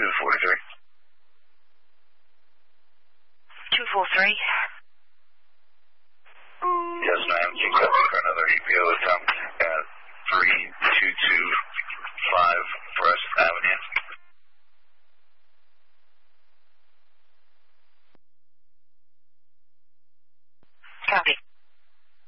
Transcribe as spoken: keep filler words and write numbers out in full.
two forty-three. two four three. Yes, ma'am. Keep up for another E P O with Tom.